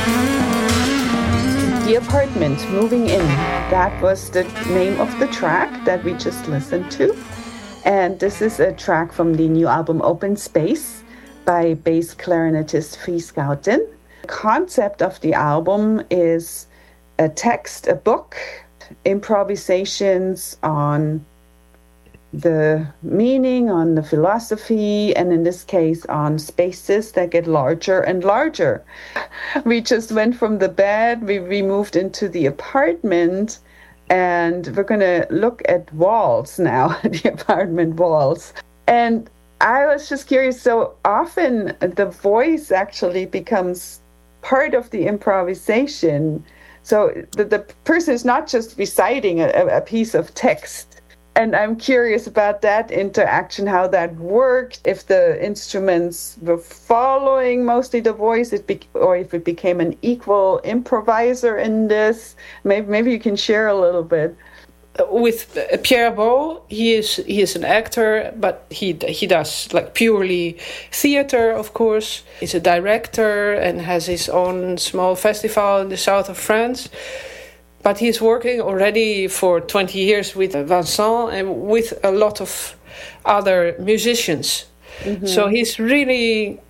The Apartment, Moving In. That was the name of the track that we just listened to. And this is a track from the new album Open Space by bass clarinetist Fie Schouten. The concept of the album is a text, a book, improvisations on the meaning, on the philosophy, and in this case on spaces that get larger and larger. We just went from the bed, we moved into the apartment, and we're going to look at walls now, the apartment walls. And I was just curious, so often the voice actually becomes part of the improvisation. So the person is not just reciting a piece of text. And I'm curious about that interaction, how that worked, if the instruments were following mostly the voice, or if it became an equal improviser in this. Maybe you can share a little bit. With Pierre Beau, he is an actor, but he does like purely theater, of course. He's a director and has his own small festival in the south of France. But he's working already for 20 years with Vincent and with a lot of other musicians. Mm-hmm. So he's really